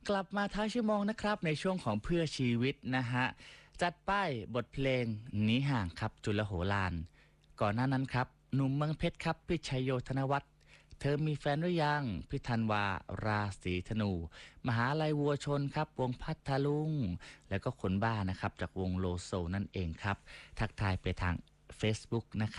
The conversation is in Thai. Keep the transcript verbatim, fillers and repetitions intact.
กลับมาท้ายชั่วโมงนะครับในช่วงของเพื่อชีวิตนะฮะจัดป้ายบทเพลงหนีห่างครับจุลโหฬารก่อนหน้านั้นครับหนุ่มเมืองเพชรครับพี่ชัยโยธนวัฒน์เธอมีแฟนหรือยังพี่ธันวาราศีธนูมหาลัยวัวชนครับวงพัทลุงแล้วก็คนบ้านะครับจากวงโลโซนั่นเองครับทักทายไปทาง Facebook นะครับ